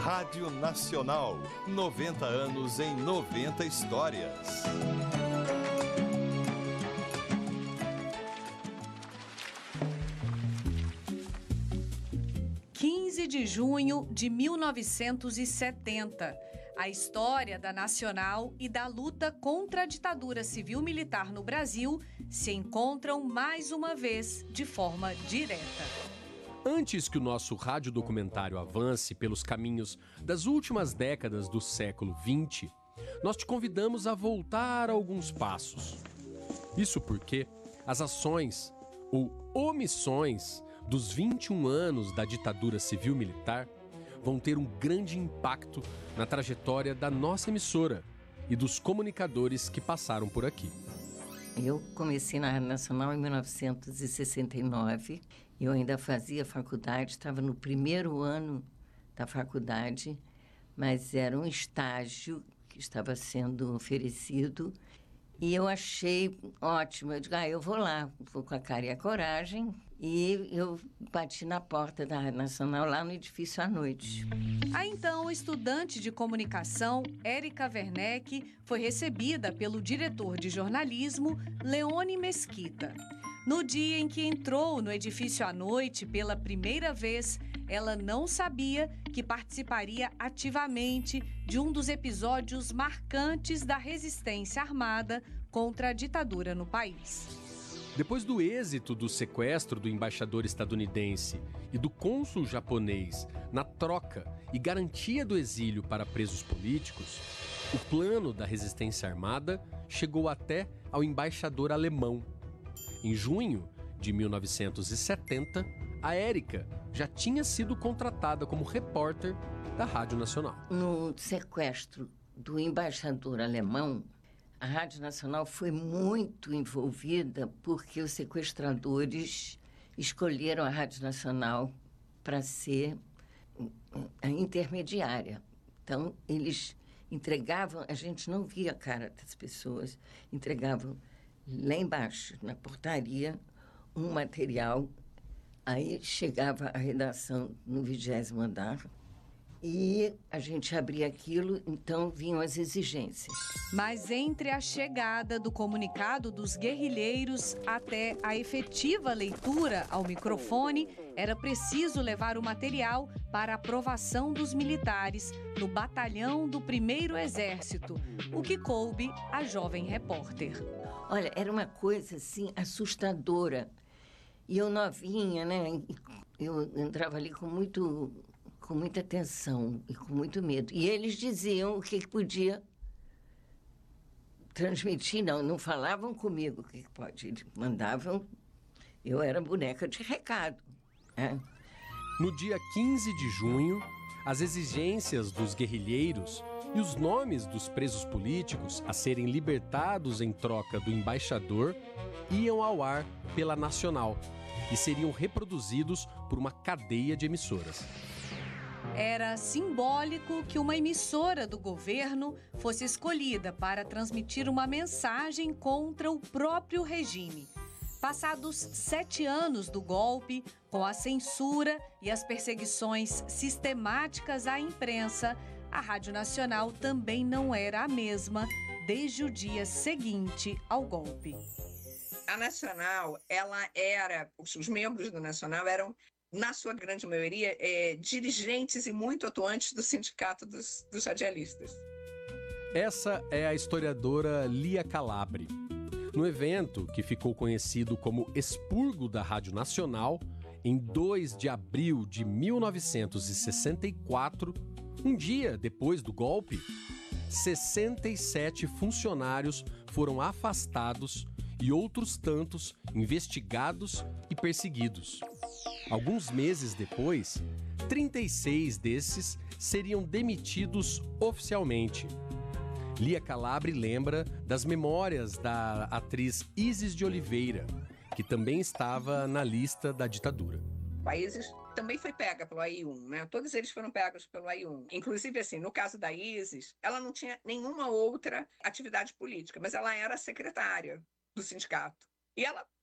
Rádio Nacional, 90 anos em 90 histórias. De junho de 1970, a história da Nacional e da luta contra a ditadura civil-militar no Brasil se encontram mais uma vez de forma direta. Antes que o nosso radiodocumentário avance pelos caminhos das últimas décadas do século XX, nós te convidamos a voltar alguns passos. Isso porque as ações ou omissões dos 21 anos da ditadura civil-militar vão ter um grande impacto na trajetória da nossa emissora e dos comunicadores que passaram por aqui. Eu comecei na Rádio Nacional em 1969. Eu ainda fazia faculdade, estava no primeiro ano da faculdade, mas era um estágio que estava sendo oferecido. E eu achei ótimo. Eu digo, eu vou lá, vou com a cara e a coragem. E eu bati na porta da Rádio Nacional, lá no edifício à noite. A então estudante de comunicação, Érica Werneck, foi recebida pelo diretor de jornalismo, Leone Mesquita. No dia em que entrou no edifício à noite pela primeira vez, ela não sabia que participaria ativamente de um dos episódios marcantes da resistência armada contra a ditadura no país. Depois do êxito do sequestro do embaixador estadunidense e do cônsul japonês na troca e garantia do exílio para presos políticos, o plano da resistência armada chegou até ao embaixador alemão. Em junho de 1970, a Érica já tinha sido contratada como repórter da Rádio Nacional. No sequestro do embaixador alemão, a Rádio Nacional foi muito envolvida porque os sequestradores escolheram a Rádio Nacional para ser a intermediária. Então, eles entregavam, a gente não via a cara das pessoas, entregavam lá embaixo, na portaria, um material. Aí chegava a redação no 20º andar e a gente abria aquilo, então vinham as exigências. Mas entre a chegada do comunicado dos guerrilheiros até a efetiva leitura ao microfone, era preciso levar o material para aprovação dos militares no batalhão do 1º Exército, o que coube à jovem repórter. Olha, era uma coisa assim assustadora. E eu novinha, né? Eu entrava ali com muita tensão e com muito medo. E eles diziam o que podia transmitir, não falavam comigo o que pode. Eles mandavam, eu era boneca de recado. Né? No dia 15 de junho, as exigências dos guerrilheiros e os nomes dos presos políticos a serem libertados em troca do embaixador iam ao ar pela Nacional e seriam reproduzidos por uma cadeia de emissoras. Era simbólico que uma emissora do governo fosse escolhida para transmitir uma mensagem contra o próprio regime. Passados 7 anos do golpe, com a censura e as perseguições sistemáticas à imprensa, a Rádio Nacional também não era a mesma desde o dia seguinte ao golpe. A Nacional, os membros da Nacional eram, na sua grande maioria, dirigentes e muito atuantes do Sindicato dos Radialistas. Essa é a historiadora Lia Calabre. No evento, que ficou conhecido como Expurgo da Rádio Nacional, em 2 de abril de 1964, um dia depois do golpe, 67 funcionários foram afastados e outros tantos investigados e perseguidos. Alguns meses depois, 36 desses seriam demitidos oficialmente. Lia Calabre lembra das memórias da atriz Isis de Oliveira, que também estava na lista da ditadura. A Isis também foi pega pelo AI-1, né? Todos eles foram pegos pelo AI-1. Inclusive, assim, no caso da Isis, ela não tinha nenhuma outra atividade política, mas ela era secretária do sindicato. E ela